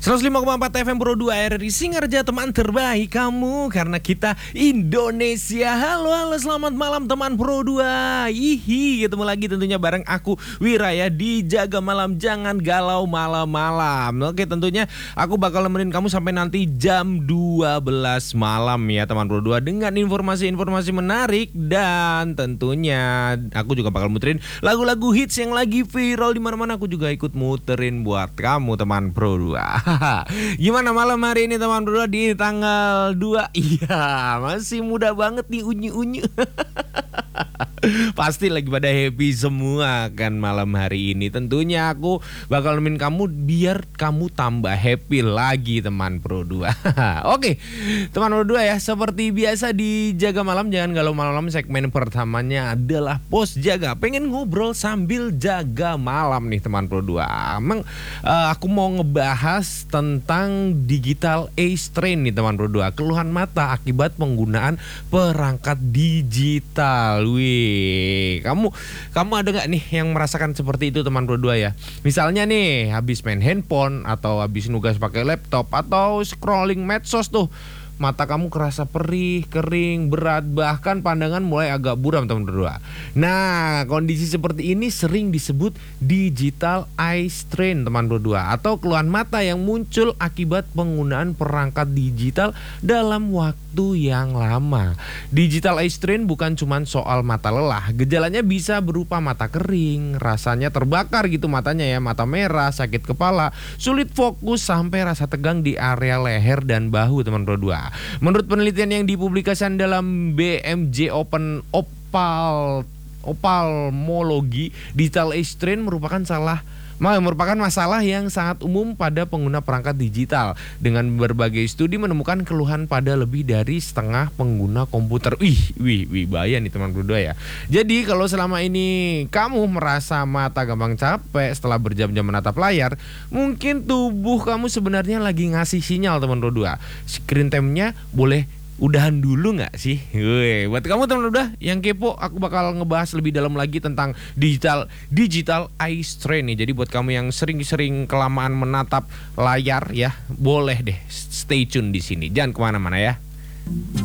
105,4 FM Pro 2 RRI Singarja, teman terbaik kamu karena kita Indonesia. Halo selamat malam teman Pro 2. Ketemu lagi tentunya bareng aku Wira ya di Jaga Malam Jangan Galau Malam-malam. Oke, tentunya aku bakal nemenin kamu sampai nanti jam 12 malam ya teman Pro 2 dengan informasi-informasi menarik, dan tentunya aku juga bakal muterin lagu-lagu hits yang lagi viral di mana-mana. Aku juga ikut muterin buat kamu teman Pro 2. Gimana malam hari ini teman berdua di tanggal 2? Iya, masih muda banget nih, unyu-unyu. Pasti lagi pada happy semua kan malam hari ini. Tentunya aku bakal nemenin kamu biar kamu tambah happy lagi teman Pro 2. Oke, teman Pro 2 ya, seperti biasa di Jaga Malam Jangan Galau Malam, segmen pertamanya adalah Pos Jaga. Pengen ngobrol sambil jaga malam nih teman Pro 2. Emang aku mau ngebahas tentang digital age strain nih teman Pro 2. Keluhan mata akibat penggunaan perangkat digital. Kamu ada gak nih yang merasakan seperti itu teman Pro 2 ya? Misalnya nih habis main handphone atau habis nugas pakai laptop atau scrolling medsos tuh, mata kamu kerasa perih, kering, berat, bahkan pandangan mulai agak buram teman berdua. Nah, kondisi seperti ini sering disebut digital eye strain teman berdua, atau keluhan mata yang muncul akibat penggunaan perangkat digital dalam waktu yang lama. Digital eye strain bukan cuma soal mata lelah. Gejalanya bisa berupa mata kering, rasanya terbakar gitu matanya ya, mata merah, sakit kepala, sulit fokus, sampai rasa tegang di area leher dan bahu teman berdua. Menurut penelitian yang dipublikasikan dalam BMJ Ophthalmology, digital age strain merupakan masalah yang sangat umum pada pengguna perangkat digital. Dengan berbagai studi menemukan keluhan pada lebih dari setengah pengguna komputer. Bahaya nih teman berdua ya. Jadi kalau selama ini kamu merasa mata gampang capek setelah berjam-jam menatap layar, mungkin tubuh kamu sebenarnya lagi ngasih sinyal teman berdua. Screen time-nya boleh udahan dulu gak sih? Buat kamu teman udah yang kepo, aku bakal ngebahas lebih dalam lagi tentang digital eye strain nih. Jadi buat kamu yang sering-sering kelamaan menatap layar ya, boleh deh stay tune di sini. Jangan kemana-mana ya.